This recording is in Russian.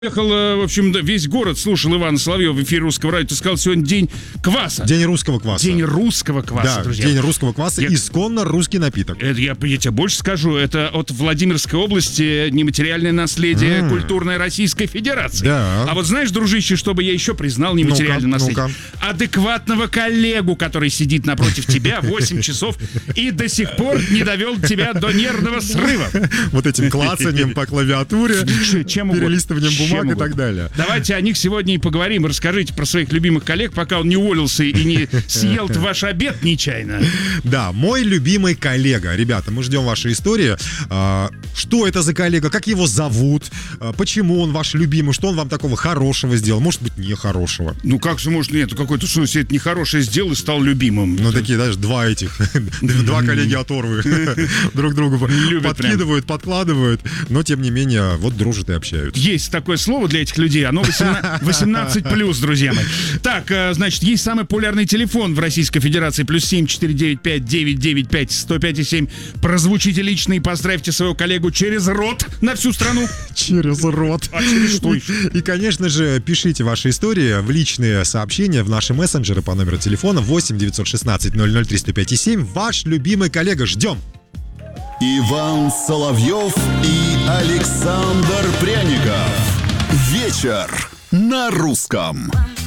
Ехал, в общем, весь город слушал Ивана Соловьева в эфире Русского радио. Ты сказал, сегодня день кваса. День русского кваса. День русского кваса, да, друзья. День русского кваса, исконно русский напиток. Это я тебе больше скажу. Это от Владимирской области нематериальное наследие культурной Российской Федерации. Да. А вот знаешь, дружище, чтобы я еще признал нематериальное наследие? Адекватного коллегу, который сидит напротив тебя 8 часов и до сих пор не довел тебя до нервного срыва. Вот этим клацанием по клавиатуре, перелистыванием бумаг и так далее. Давайте о них сегодня и поговорим. Расскажите про своих любимых коллег, пока он не уволился и не съел ваш обед нечаянно. Да, мой любимый коллега. Ребята, мы ждем ваши истории. Что это за коллега? Как его зовут? Почему он ваш любимый? Что он вам такого хорошего сделал? Может быть, нехорошего? Ну как же может, нет, какой-то что, если это нехорошее сделал и стал любимым. Ну такие, знаешь, два коллеги оторвы друг другу подкидывают, подкладывают, но тем не менее, вот дружат и общаются. Есть такое слово для этих людей, оно 18+, друзья мои. Так, значит, есть самый популярный телефон в Российской Федерации, +7 495 995 105,7. Прозвучите лично и поздравьте своего коллегу через рот на всю страну. Через рот. А через что? И, конечно же, пишите ваши истории в личные сообщения в наши мессенджеры по номеру телефона 8 916 00 305,7. Ваш любимый коллега. Ждем. Иван Соловьев и Александр Пряников. Вечер на русском.